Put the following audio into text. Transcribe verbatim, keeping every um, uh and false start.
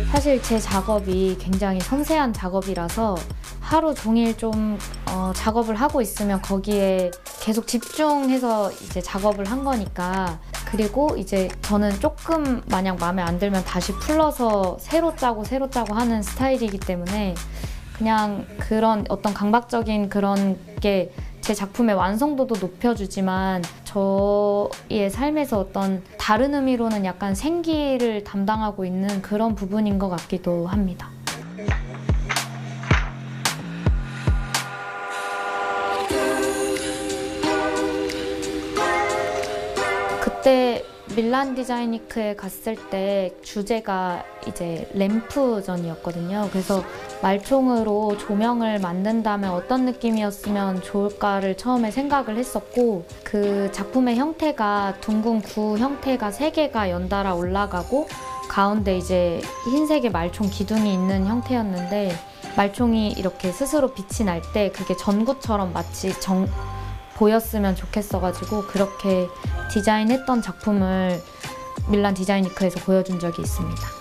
사실 제 작업이 굉장히 섬세한 작업이라서 하루 종일 좀 어, 작업을 하고 있으면 거기에 계속 집중해서 이제 작업을 한 거니까. 그리고 이제 저는 조금 만약 마음에 안 들면 다시 풀러서 새로 짜고 새로 짜고 하는 스타일이기 때문에 그냥 그런 어떤 강박적인 그런 게 제 작품의 완성도도 높여주지만 저의 삶에서 어떤 다른 의미로는 약간 생기를 담당하고 있는 그런 부분인 것 같기도 합니다. 그때 밀란 디자인위크에 갔을 때 주제가 이제 램프전이었거든요. 그래서 말총으로 조명을 만든다면 어떤 느낌이었으면 좋을까를 처음에 생각을 했었고, 그 작품의 형태가 둥근 구 형태가 세 개가 연달아 올라가고 가운데 이제 흰색의 말총 기둥이 있는 형태였는데, 말총이 이렇게 스스로 빛이 날 때 그게 전구처럼 마치 정, 보였으면 좋겠어가지고 그렇게 디자인했던 작품을 밀란 디자인위크에서 보여준 적이 있습니다.